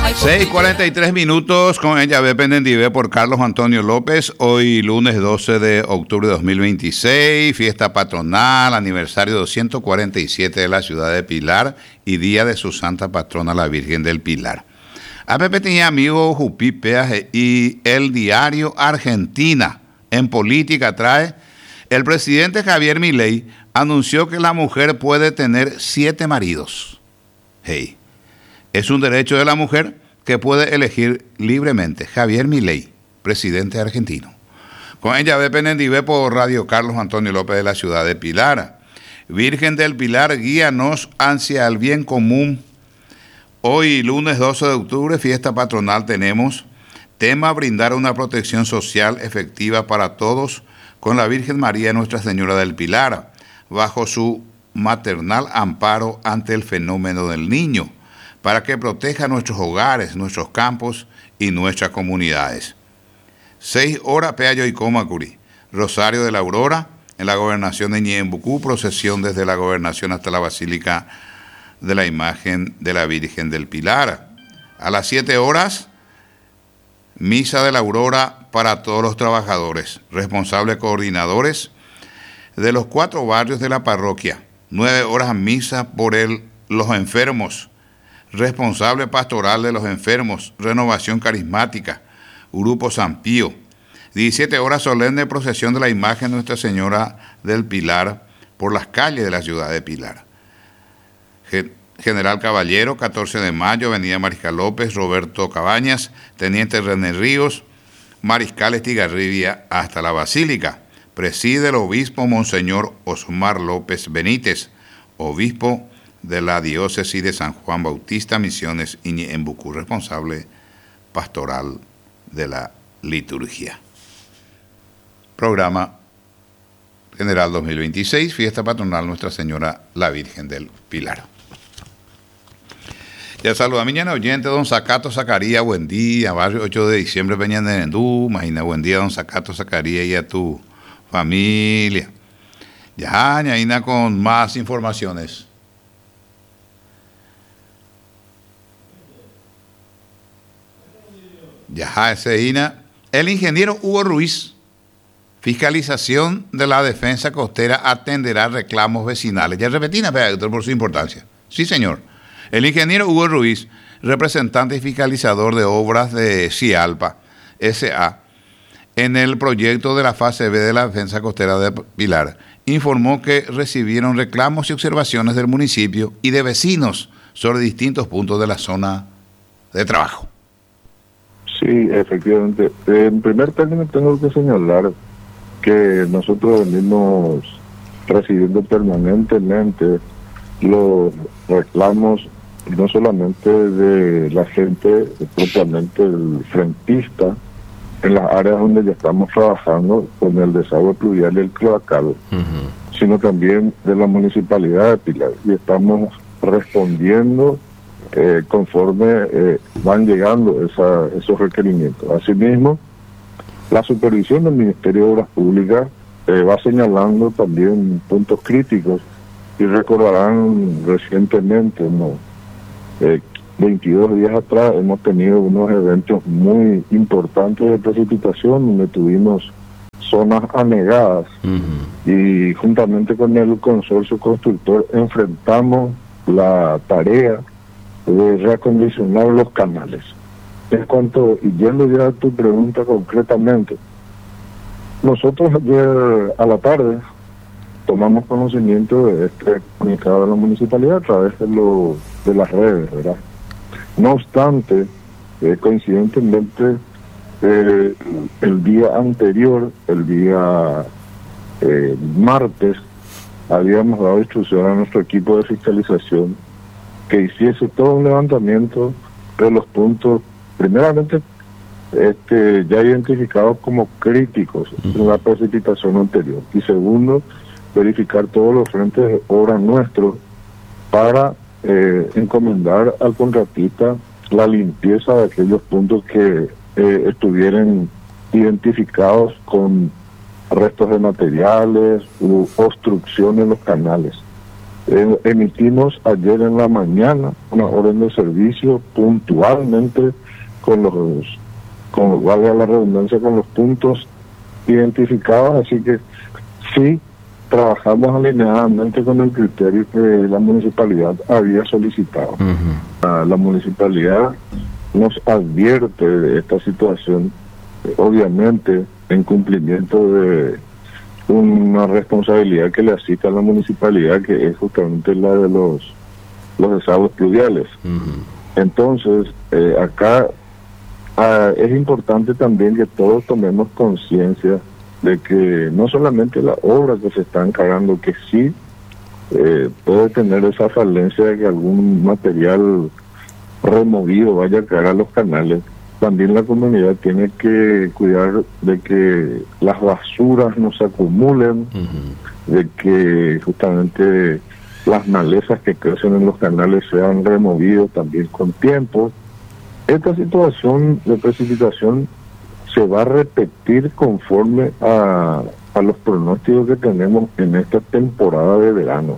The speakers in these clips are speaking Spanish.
6:43 con ella ve Pendendive por Carlos Antonio López. Hoy lunes 12 de octubre de 2026, fiesta patronal, aniversario 247 de la ciudad de Pilar y día de su santa patrona la Virgen del Pilar. A Pepe tenía amigo Jupi Peaje y el diario Argentina en política trae: el presidente Javier Milei anunció que la mujer puede tener 7 maridos. Hey, es un derecho de la mujer que puede elegir libremente. Javier Milei, presidente argentino. Con ella ve Pendendive por Radio Carlos Antonio López de la ciudad de Pilar. Virgen del Pilar, guíanos hacia el bien común. Hoy, lunes 12 de octubre, fiesta patronal, tenemos tema: brindar una protección social efectiva para todos con la Virgen María Nuestra Señora del Pilar, bajo su maternal amparo ante el fenómeno del niño, para que proteja nuestros hogares, nuestros campos y nuestras comunidades. 6 horas, Peayo y Comacuri. Rosario de la Aurora, en la gobernación de Ñembucú, procesión desde la gobernación hasta la Basílica de la Imagen de la Virgen del Pilar. A las 7 horas, misa de la Aurora para todos los trabajadores, responsables coordinadores de los 4 barrios de la parroquia. 9 horas, misa por los enfermos, responsable pastoral de los enfermos, Renovación Carismática, Grupo San Pío. 17 horas, solemne procesión de la imagen de Nuestra Señora del Pilar por las calles de la ciudad de Pilar. General Caballero, 14 de mayo, Avenida Mariscal López, Roberto Cabañas, Teniente René Ríos, Mariscal Estigarribia hasta la Basílica. Preside el obispo Monseñor Osmar López Benítez, obispo de la diócesis de San Juan Bautista, Misiones y Ñembucú, responsable pastoral de la liturgia. Programa General 2026, fiesta patronal Nuestra Señora la Virgen del Pilar. Ya saluda a mi oyente, don Zacato Zacarías, buen día, barrio 8 de diciembre, Peñanderendú, imagina, buen día, don Zacato Zacarías, y a tu familia. Ya, Ñaina, con más informaciones. Ya, Seina. El ingeniero Hugo Ruiz, fiscalización de la defensa costera, atenderá reclamos vecinales. Ya repetí, doctor, por su importancia. Sí, señor. El ingeniero Hugo Ruiz, representante y fiscalizador de obras de Cialpa S.A., en el proyecto de la fase B de la defensa costera de Pilar, informó que recibieron reclamos y observaciones del municipio y de vecinos sobre distintos puntos de la zona de trabajo. Sí, efectivamente. En primer término tengo que señalar que nosotros venimos recibiendo permanentemente los reclamos, no solamente de la gente propiamente el frentista, en las áreas donde ya estamos trabajando con el desagüe pluvial y el cloacal, sino también de la municipalidad de Pilar. Y estamos respondiendo conforme van llegando esos requerimientos. Asimismo, la supervisión del Ministerio de Obras Públicas va señalando también puntos críticos, y recordarán recientemente, 22 días atrás, hemos tenido unos eventos muy importantes de precipitación donde tuvimos zonas anegadas, y juntamente con el consorcio constructor enfrentamos la tarea de reacondicionar los canales. En cuanto, y yendo ya a tu pregunta concretamente, nosotros ayer a la tarde tomamos conocimiento de este comunicado de la municipalidad a través de las redes, ¿verdad? No obstante, coincidentemente, el día anterior, el día martes, habíamos dado instrucción a nuestro equipo de fiscalización que hiciese todo un levantamiento de los puntos, primeramente, ya identificados como críticos en la precipitación anterior, y segundo, verificar todos los frentes de obra nuestros para encomendar al contratista la limpieza de aquellos puntos que estuvieran identificados con restos de materiales u obstrucción en los canales. Emitimos ayer en la mañana una orden de servicio puntualmente valga la redundancia, con los puntos identificados, así que sí trabajamos alineadamente con el criterio que la municipalidad había solicitado. La municipalidad nos advierte de esta situación, obviamente en cumplimiento de una responsabilidad que le asiste a la municipalidad, que es justamente la de los desagües pluviales. Entonces, acá es importante también que todos tomemos conciencia de que no solamente la obra que se está encargando, que sí puede tener esa falencia de que algún material removido vaya a caer a los canales, también la comunidad tiene que cuidar de que las basuras no se acumulen, de que justamente las malezas que crecen en los canales sean removidas también con tiempo. Esta situación de precipitación se va a repetir conforme a los pronósticos que tenemos en esta temporada de verano.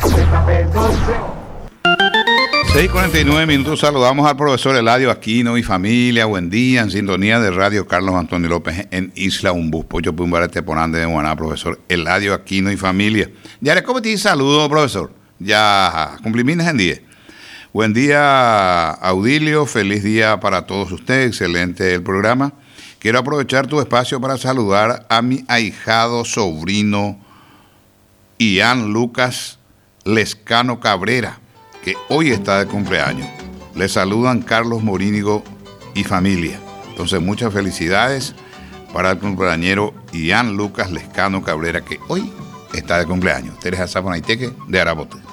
6:49 minutos, saludamos al profesor Eladio Aquino y familia. Buen día, en sintonía de Radio Carlos Antonio López en Isla Umbus, Pocho Pumbarete Ponande de Guaná, profesor Eladio Aquino y familia. Ya le cometí saludo, profesor. Ya cumplimines en 10. Buen día, Audilio, feliz día para todos ustedes, excelente el programa. Quiero aprovechar tu espacio para saludar a mi ahijado sobrino Ian Lucas Lescano Cabrera, que hoy está de cumpleaños. Le saludan Carlos Morínigo y familia. Entonces, muchas felicidades para el cumpleañero Ian Lucas Lescano Cabrera, que hoy está de cumpleaños. Teresa Zaponaiteque de Arabote.